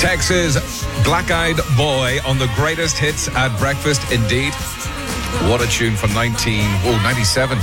Texas Black-Eyed Boy on the greatest hits at breakfast. Indeed. What a tune from 1997.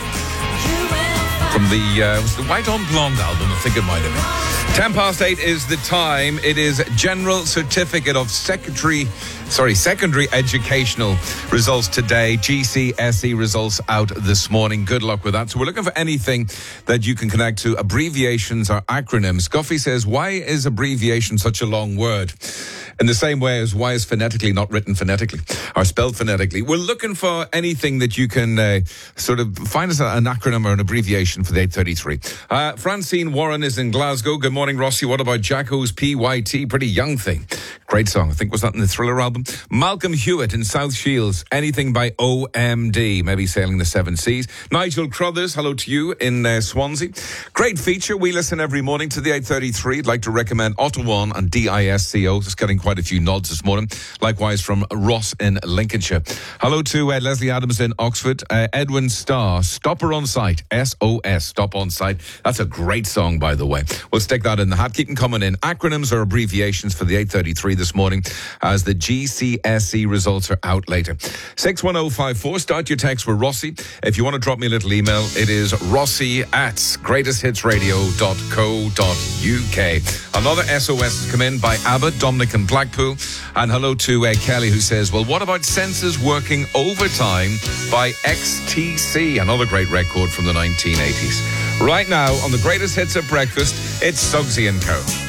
From the White on Blonde album, I think it might have been. 8:10 is the time. It is General Certificate of Secondary Educational results today. GCSE results out this morning. Good luck with that. So we're looking for anything that you can connect to abbreviations or acronyms. Guffey says, why is abbreviation such a long word? In the same way as why is phonetically not written phonetically or spelled phonetically. We're looking for anything that you can sort of find us an acronym or an abbreviation for the 8:33. Francine Warren is in Glasgow. Good morning, Rossi. What about Jacko's PYT? Pretty young thing. Great song. I think was that in the Thriller album. Malcolm Hewitt in South Shields. Anything by OMD. Maybe Sailing the Seven Seas. Nigel Crothers, hello to you in Swansea. Great feature. We listen every morning to the 8:33. I'd like to recommend Ottawa and DISCO. Just getting quite a few nods this morning. Likewise from Ross in Lincolnshire. Hello to Leslie Adams in Oxford. Edwin Starr, Stopper on Sight. SOS, Stop on Sight. That's a great song, by the way. We'll stick that in the hat. Keep them coming in. Acronyms or abbreviations for the 8:33 this morning as the GCSE results are out later. 61054. Start your text with Rossi. If you want to drop me a little email, it is rossi@greatesthitsradio.co.uk. Another SOS has come in by Abbott, Dominic and Blackpool. And hello to Kelly, who says, well, what about Senses Working Overtime by XTC? Another great record from the 1980s. Right now, on the greatest hits at breakfast, it's Suggsy & Co.